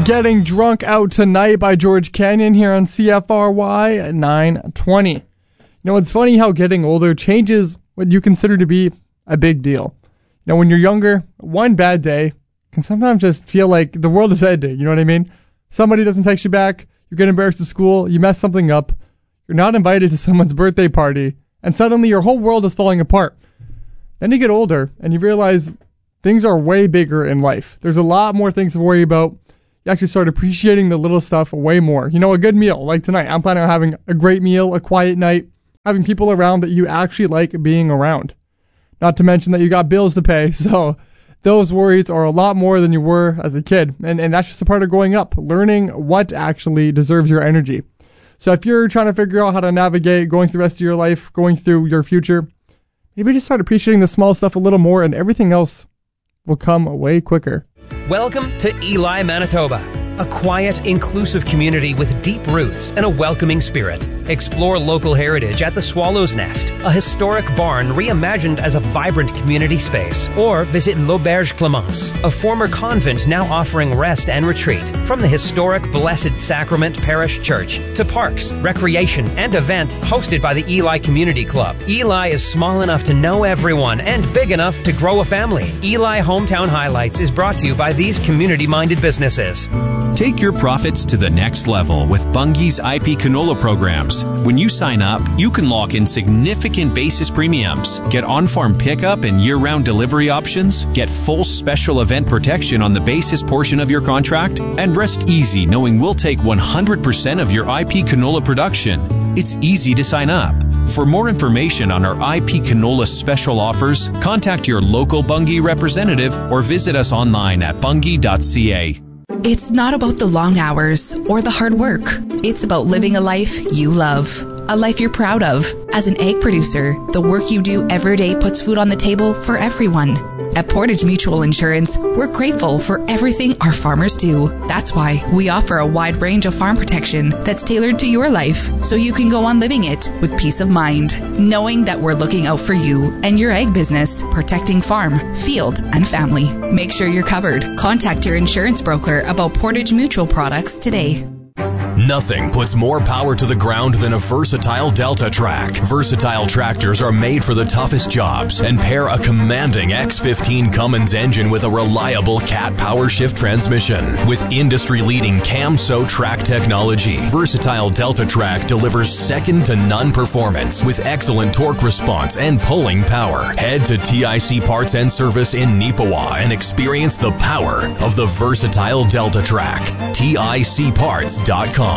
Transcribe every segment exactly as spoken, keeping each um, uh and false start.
Getting Drunk Out Tonight by George Canyon here on C F R Y nine twenty. You know, it's funny how getting older changes what you consider to be a big deal. You know, when you're younger, one bad day can sometimes just feel like the world is ending. You know what I mean? Somebody doesn't text you back, you get embarrassed at school, you mess something up, you're not invited to someone's birthday party, and suddenly your whole world is falling apart. Then you get older and you realize things are way bigger in life. There's a lot more things to worry about. You actually start appreciating the little stuff way more. You know, a good meal, like tonight. I'm planning on having a great meal, a quiet night, having people around that you actually like being around. Not to mention that you got bills to pay, so those worries are a lot more than you were as a kid. And, and that's just a part of growing up, learning what actually deserves your energy. So if you're trying to figure out how to navigate going through the rest of your life, going through your future, maybe just start appreciating the small stuff a little more and everything else will come way quicker. Welcome to Ely, Manitoba, a quiet, inclusive community with deep roots and a welcoming spirit. Explore local heritage at the Swallow's Nest, a historic barn reimagined as a vibrant community space. Or visit L'Auberge Clemence, a former convent now offering rest and retreat. From the historic Blessed Sacrament Parish Church to parks, recreation, and events hosted by the Ely Community Club. Ely is small enough to know everyone and big enough to grow a family. Ely Hometown Highlights is brought to you by these community-minded businesses. Take your profits to the next level with Bunge's I P canola programs. When you sign up, you can lock in significant basis premiums, get on-farm pickup and year-round delivery options, get full special event protection on the basis portion of your contract, and rest easy knowing we'll take one hundred percent of your I P canola production. It's easy to sign up. For more information on our I P canola special offers, contact your local Bunge representative or visit us online at bunge dot c a. It's not about the long hours or the hard work. It's about living a life you love, a life you're proud of. As an egg producer, the work you do every day puts food on the table for everyone. At Portage Mutual Insurance, we're grateful for everything our farmers do. That's why we offer a wide range of farm protection that's tailored to your life, so you can go on living it with peace of mind, knowing that we're looking out for you and your egg business, protecting farm, field, and family. Make sure you're covered. Contact your insurance broker about Portage Mutual products today. Nothing puts more power to the ground than a versatile Delta Track. Versatile tractors are made for the toughest jobs and pair a commanding X fifteen Cummins engine with a reliable Cat power shift transmission. With industry-leading Camso track technology, versatile Delta Track delivers second-to-none performance with excellent torque response and pulling power. Head to T I C Parts and Service in Neepawa and experience the power of the versatile Delta Track. T I C parts dot com.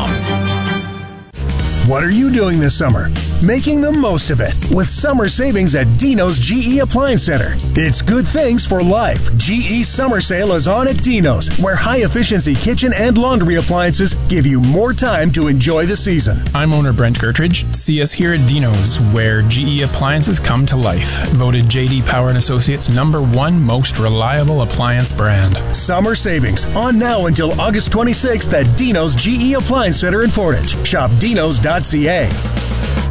What are you doing this summer? Making the most of it with summer savings at Dino's G E Appliance Center. It's good things for life. G E Summer Sale is on at Dino's, where high-efficiency kitchen and laundry appliances give you more time to enjoy the season. I'm owner Brent Gertridge. See us here at Dino's, where G E appliances come to life. Voted J D Power and Associates number one most reliable appliance brand. Summer savings on now until August twenty-sixth at Dino's G E Appliance Center in Portage. Shop dinos dot c a.